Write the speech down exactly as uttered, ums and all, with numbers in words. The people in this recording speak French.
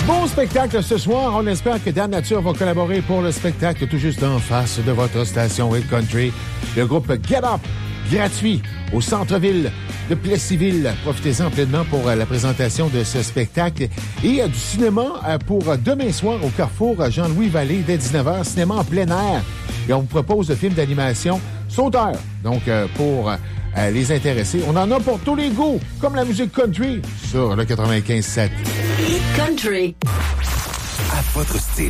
Bon spectacle ce soir. On espère que Dan Nature va collaborer pour le spectacle tout juste en face de votre station Hit Country. Le groupe Get Up, gratuit, au centre-ville de Plessisville. Profitez-en pleinement pour la présentation de ce spectacle. Et du cinéma pour demain soir au Carrefour Jean-Louis Vallée dès dix-neuf heures. Cinéma en plein air. Et on vous propose le film d'animation Sauteur. Donc, pour euh, les intéressés, on en a pour tous les goûts, comme la musique country sur le quatre-vingt-quinze sept. Hit Country. À votre style.